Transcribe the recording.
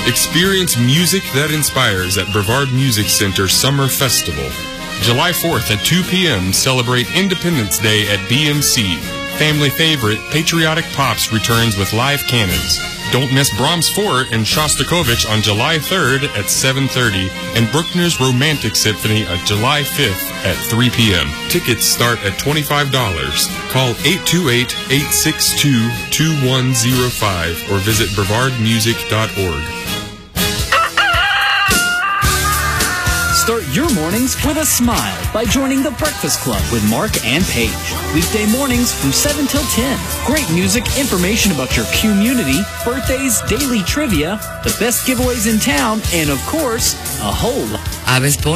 Experience music that inspires at Brevard Music Center Summer Festival. July 4th at 2 p.m., celebrate Independence Day at BMC. Family favorite Patriotic Pops returns with live cannons. Don't miss Brahms 4 and Shostakovich on July 3rd at 7:30 and Bruckner's Romantic Symphony on July 5th at 3 p.m. Tickets start at $25. Call 828-862-2105 or visit brevardmusic.org. Start your mornings with a smile by joining the Breakfast Club with Mark and Paige. Weekday mornings from 7 till 10. Great music, information about your community, birthdays, daily trivia, the best giveaways in town, and of course, a whole lot. I was born